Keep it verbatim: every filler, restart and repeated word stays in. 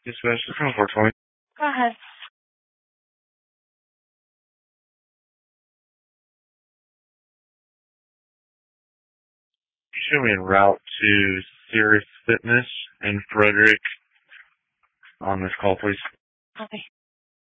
Dispatch, this is four twenty. Go ahead. You show me en route to Sirius Fitness in Frederick on this call, please. Okay.